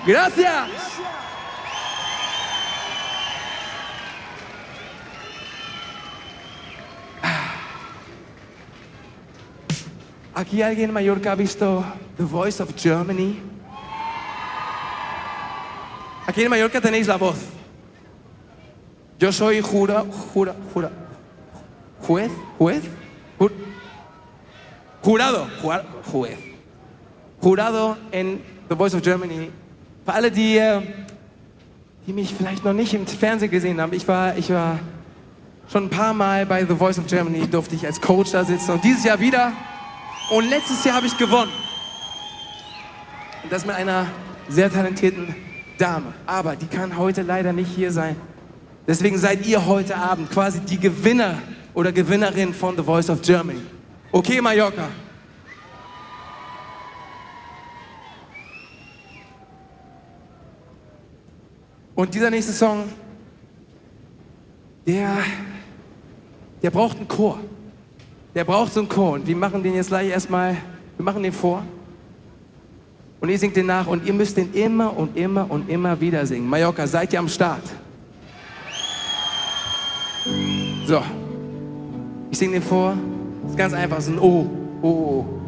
Gracias. ¿Aquí alguien en Mallorca ha visto The Voice of Germany? Aquí en Mallorca tenéis la voz. Yo soy juez Jurado in The Voice of Germany. Für alle, die mich vielleicht noch nicht im Fernsehen gesehen haben, ich war schon ein paar Mal bei The Voice of Germany, durfte ich als Coach da sitzen und dieses Jahr wieder. Und letztes Jahr habe ich gewonnen. Und das mit einer sehr talentierten Dame. Aber die kann heute leider nicht hier sein. Deswegen seid ihr heute Abend quasi die Gewinner oder Gewinnerin von The Voice of Germany. Okay, Mallorca? Und dieser nächste Song, der braucht einen Chor. Der braucht so einen Chor. Und wir machen den jetzt gleich erstmal, wir machen den vor. Und ihr singt den nach und ihr müsst den immer und immer und immer wieder singen. Mallorca, seid ihr am Start? So, ich singe den vor. Das ist ganz einfach, so ein O, O, O.